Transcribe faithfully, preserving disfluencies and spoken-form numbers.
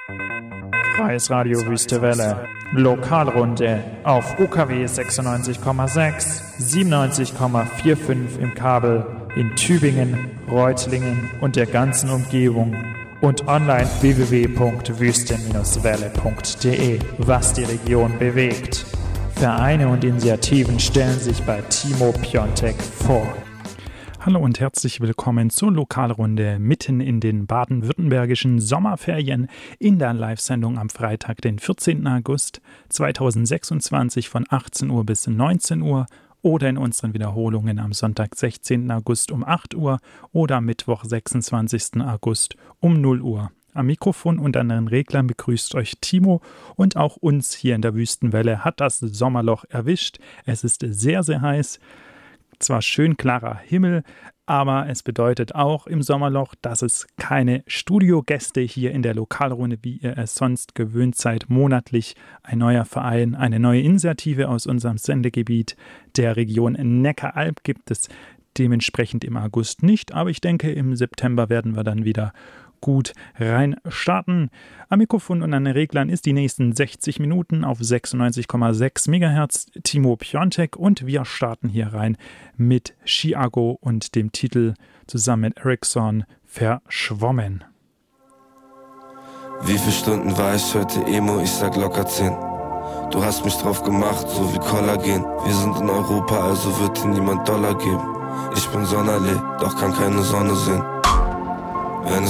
Freies Radio Wüste Welle. Lokalrunde auf U K W sechsundneunzig Komma sechs, siebenundneunzig Komma fünfundvierzig im Kabel in Tübingen, Reutlingen und der ganzen Umgebung und online w w w punkt wüste welle punkt de, was die Region bewegt. Vereine und Initiativen stellen sich bei Timo Piontek vor. Hallo und herzlich willkommen zur Lokalrunde mitten in den baden-württembergischen Sommerferien in der Live-Sendung am Freitag, den vierzehnten August zweitausendsechsundzwanzig von achtzehn Uhr bis neunzehn Uhr oder in unseren Wiederholungen am Sonntag, sechzehnten August um acht Uhr oder am Mittwoch, sechsundzwanzigsten August um null Uhr. Am Mikrofon und an den Reglern begrüßt euch Timo und auch uns hier in der Wüstenwelle hat das Sommerloch erwischt. Es ist sehr, sehr heiß. Zwar schön klarer Himmel, aber es bedeutet auch im Sommerloch, dass es keine Studiogäste hier in der Lokalrunde, wie ihr es sonst gewöhnt seid, monatlich ein neuer Verein, eine neue Initiative aus unserem Sendegebiet der Region Neckaralb gibt es dementsprechend im August nicht, aber ich denke, im September werden wir dann wieder gut rein starten. Am Mikrofon und an den Reglern ist die nächsten sechzig Minuten auf sechsundneunzig Komma sechs Megahertz Timo Piontek und wir starten hier rein mit Chiago und dem Titel zusammen mit Ericsson Verschwommen. Wie viele Stunden war ich heute Emo? Ich sag locker zehn. Du hast mich drauf gemacht, so wie Kollagen. Wir sind in Europa, also wird dir niemand Dollar geben. Ich bin Sonderlee, doch kann keine Sonne sehen. Wenn es